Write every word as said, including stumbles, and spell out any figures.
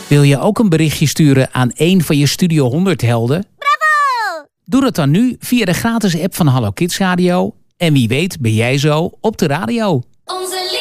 Wil je ook een berichtje sturen aan een van je Studio honderd helden? Bravo! Doe dat dan nu via de gratis app van Hallo Kids Radio. En wie weet ben jij zo op de radio.